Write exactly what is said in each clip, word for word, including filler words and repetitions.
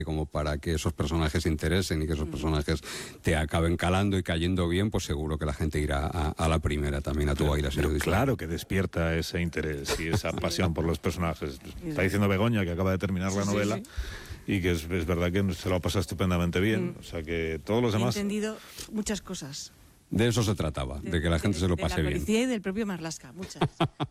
como para que esos personajes interesen y que esos personajes te acaben calando y cayendo bien, pues seguro que la gente irá a, a la primera también, a tu pero, baila. Pero claro que despierta ese interés y esa pasión por los personajes. Está diciendo Begoña, que acaba de terminar la novela, sí, sí. y que es, es verdad que se lo ha pasado estupendamente bien. Mm. O sea que todos los demás... He entendido muchas cosas. De eso se trataba, de, de que la gente de, se lo pase bien. De la policía bien. Y del propio Marlaska, muchas.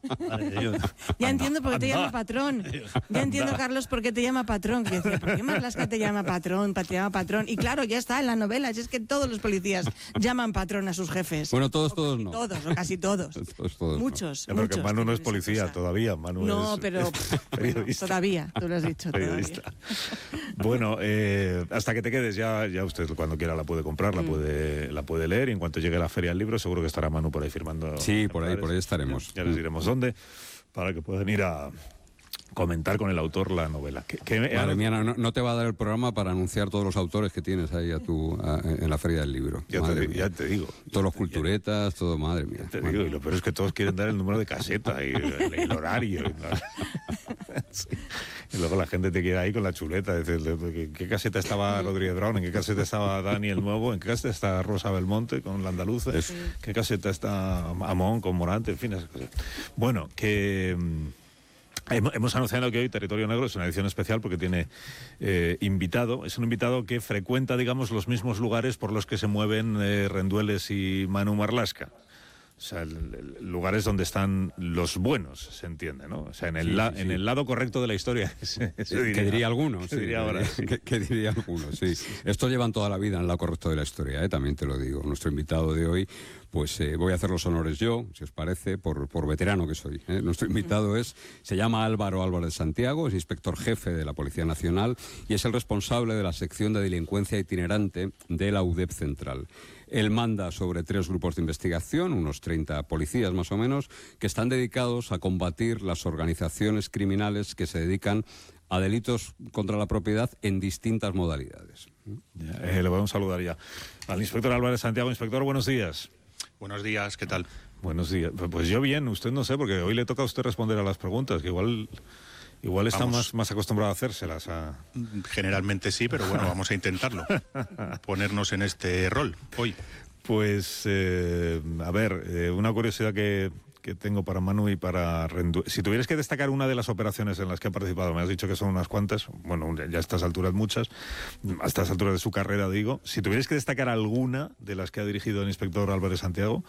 Ya entiendo por qué te llama patrón. Ya entiendo, Carlos, por qué te llama patrón. Que decía, ¿por qué Marlaska te llama patrón? Te llama patrón. Y claro, ya está en la novela. Es que todos los policías llaman patrón a sus jefes. Bueno, todos, todos no. Todos, o casi todos. todos, todos muchos, no. muchos. Porque Manu no es policía todavía. Manu no, es pero periodista. Todavía, tú lo has dicho. Periodista. Bueno, eh, hasta que te quedes, ya, ya usted cuando quiera la puede comprar, la, mm. puede, la puede leer, y en cuanto llegue a la feria del libro, seguro que estará Manu por ahí firmando. Sí, por ahí, por ahí estaremos. Ya, ya les diremos dónde, para que puedan ir a comentar con el autor la novela. ¿Qué, qué, madre mía, no, no te va a dar el programa para anunciar todos los autores que tienes ahí a tu, a, en la feria del libro. Ya te, ya te digo. Todos los culturetas, todo, madre mía. Ya te digo, y lo peor es que todos quieren dar el número de caseta y el, el horario. Y, sí. Y luego la gente te queda ahí con la chuleta. Dices, ¿en qué caseta estaba Rodríguez Brown? ¿En qué caseta estaba Dani el Nuevo? ¿En qué caseta está Rosa Belmonte con la andaluza? ¿En qué caseta está Amón con Morante? En fin, esas cosas. Bueno, que... Hemos anunciado que hoy Territorio Negro es una edición especial porque tiene eh, invitado. Es un invitado que frecuenta, digamos, los mismos lugares por los que se mueven eh, Rendueles y Manu Marlaska. O sea, el, el, lugares donde están los buenos, se entiende, ¿no? O sea, en el, sí, la, sí, en sí. el lado correcto de la historia. Se, se diría, que diría alguno. Que sí, diría ahora. Sí. Que, que diría alguno, sí. Estos llevan toda la vida en el lado correcto de la historia, ¿eh? También te lo digo. Nuestro invitado de hoy, pues eh, voy a hacer los honores yo, si os parece, por, por veterano que soy, ¿eh? Nuestro invitado es, se llama Álvaro Álvarez Santiago, es inspector jefe de la Policía Nacional y es el responsable de la sección de delincuencia itinerante de la U D E P Central. Él manda sobre tres grupos de investigación, unos treinta policías más o menos, que están dedicados a combatir las organizaciones criminales que se dedican a delitos contra la propiedad en distintas modalidades. Ya, eh, le vamos a saludar ya al inspector Álvarez Santiago. Inspector, buenos días. Buenos días, ¿qué tal? Buenos días. Pues yo bien, usted no sé, porque hoy le toca a usted responder a las preguntas, que igual... Igual está más, más acostumbrado a hacérselas. A... Generalmente sí, pero bueno, vamos a intentarlo. Ponernos en este rol hoy. Pues, eh, a ver, eh, una curiosidad que, que tengo para Manu y para Rendueles. Si tuvieras que destacar una de las operaciones en las que ha participado, me has dicho que son unas cuantas, bueno, ya a estas alturas muchas, a estas alturas de su carrera digo, si tuvieras que destacar alguna de las que ha dirigido el inspector Álvarez Santiago,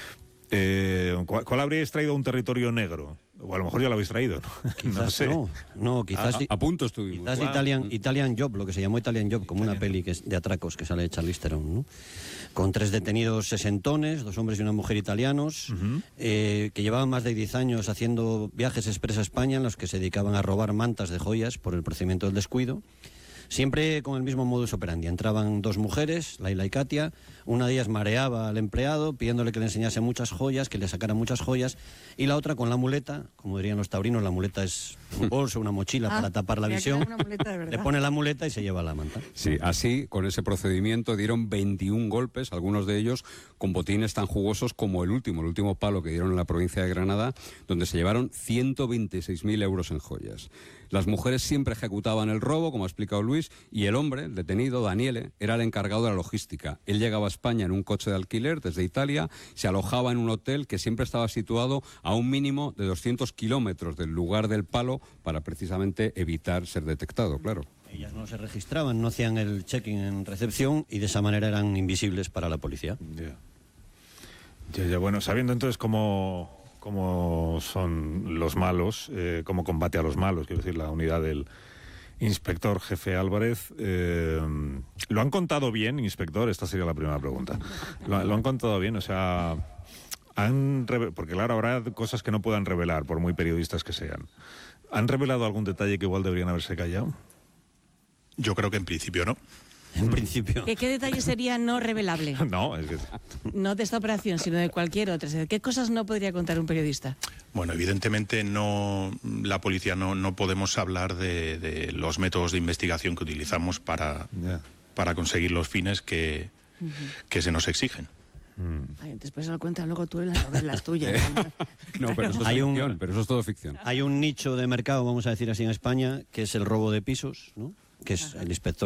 eh, ¿cuál, ¿cuál habríais traído a un territorio negro? O a lo mejor ya lo habéis traído, ¿no? Quizás no sé. No, no quizás... A, a punto estuvimos. Quizás wow. Italian, Italian Job, lo que se llamó Italian Job, como Italian. Una peli que es de atracos que sale de Charlize Theron, ¿no? Con tres detenidos sesentones, dos hombres y una mujer italianos, uh-huh. eh, que llevaban más de diez años haciendo viajes express a España en los que se dedicaban a robar mantas de joyas por el procedimiento del descuido. Siempre con el mismo modus operandi. Entraban dos mujeres, Laila y Katia. Una de ellas mareaba al empleado pidiéndole que le enseñase muchas joyas, que le sacara muchas joyas, y la otra con la muleta, como dirían los taurinos, la muleta es un bolso, una mochila ah, para tapar la visión. Le pone la muleta y se lleva la manta. Sí, así, con ese procedimiento, dieron veintiún golpes, algunos de ellos con botines tan jugosos como el último, el último palo que dieron en la provincia de Granada, donde se llevaron ciento veintiséis mil euros en joyas. Las mujeres siempre ejecutaban el robo, como ha explicado Luis, y el hombre, el detenido, Daniele, era el encargado de la logística. Él llegaba a España en un coche de alquiler desde Italia, se alojaba en un hotel que siempre estaba situado a un mínimo de doscientos kilómetros del lugar del palo para precisamente evitar ser detectado, claro. Ellas no se registraban, no hacían el check-in en recepción y de esa manera eran invisibles para la policía. Ya, ya, ya bueno, sabiendo entonces cómo... cómo son los malos, eh, cómo combate a los malos, quiero decir, la unidad del inspector jefe Álvarez. Eh, ¿Lo han contado bien, inspector? Esta sería la primera pregunta. ¿Lo, lo han contado bien? O sea, han porque claro, habrá cosas que no puedan revelar, por muy periodistas que sean. ¿Han revelado algún detalle que igual deberían haberse callado? Yo creo que en principio no. En principio. ¿Qué, ¿Qué detalle sería no revelable? No, es que... No de esta operación, sino de cualquier otra. ¿Qué cosas no podría contar un periodista? Bueno, evidentemente no, la policía no, no podemos hablar de, de los métodos de investigación que utilizamos para, yeah. para conseguir los fines que, uh-huh. que se nos exigen. Mm. Ay, después se lo cuentan luego tú en las novelas tuyas. No, pero eso es hay ficción, un, pero eso es todo ficción. Hay un nicho de mercado, vamos a decir así, en España, que es el robo de pisos, ¿no? que es el inspector